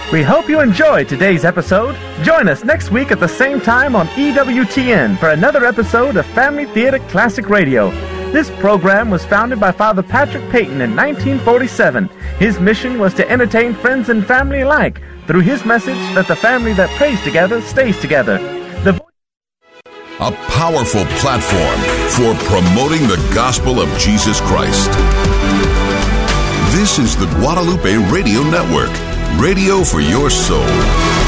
We hope you enjoyed today's episode. Join us next week at the same time on EWTN for another episode of Family Theater Classic Radio. This program was founded by Father Patrick Peyton in 1947. His mission was to entertain friends and family alike through his message that the family that prays together stays together. A powerful platform for promoting the gospel of Jesus Christ. This is the Guadalupe Radio Network, radio for your soul.